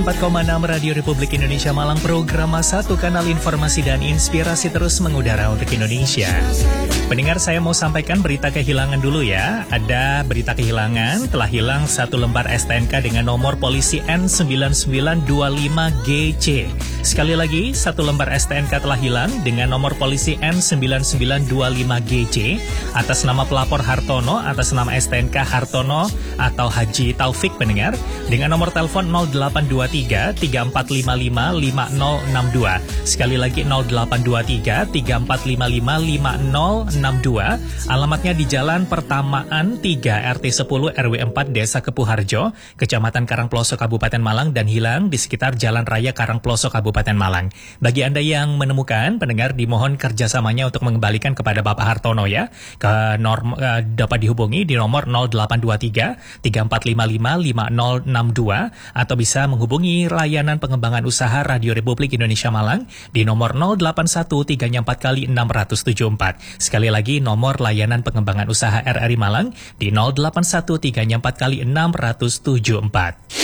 4,6 Radio Republik Indonesia Malang, program satu kanal informasi dan inspirasi terus mengudara untuk Indonesia. Pendengar, saya mau sampaikan berita kehilangan dulu ya. Ada berita kehilangan, telah hilang satu lembar STNK dengan nomor polisi N9925GC. Sekali lagi, satu lembar STNK telah hilang dengan nomor polisi N9925GC atas nama pelapor Hartono, atas nama STNK Hartono atau Haji Taufik, pendengar, dengan nomor telepon 0823-3455-5062. Sekali lagi 0823-3455-5062. Alamatnya di Jalan Pertamaan 3 RT 10 RW 4 Desa Kepuharjo, Kecamatan Karangploso, Kabupaten Malang, dan hilang di sekitar Jalan Raya Karangploso, Kabupaten Malang. Bagi Anda yang menemukan, pendengar, dimohon kerjasamanya untuk mengembalikan kepada Bapak Hartono ya. Dapat dihubungi di nomor 0823-3455-5062 atau bisa menghubungi layanan pengembangan usaha Radio Republik Indonesia Malang di nomor 0813-4x674. Sekali lagi, nomor layanan pengembangan usaha RRI Malang di 0813-4x674.